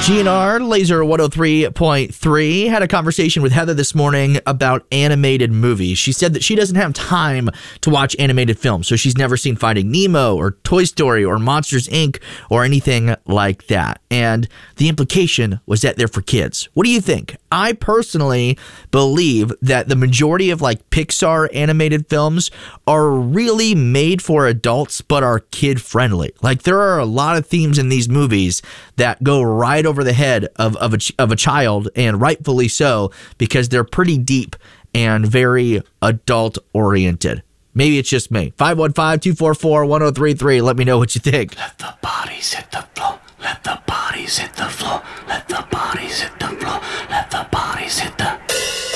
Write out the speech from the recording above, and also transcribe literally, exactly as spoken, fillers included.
G N R, Laser one oh three point three, had a conversation with Heather this morning about animated movies. She said that she doesn't have time to watch animated films, so she's never seen Finding Nemo or Toy Story or Monsters, Incorporated or anything like that. And the implication was that they're for kids. What do you think? I personally believe that the majority of like Pixar animated films are really made for adults but are kid friendly. Like there are a lot of themes in these movies that go right over the head of, of, a, of a child, and rightfully so, because they're pretty deep and very adult oriented. Maybe it's just me. five one five, two four four, one oh three three. Let me know what you think. Let the bodies hit the floor. Let the bodies hit the floor. Let the bodies hit the floor. Let the bodies hit the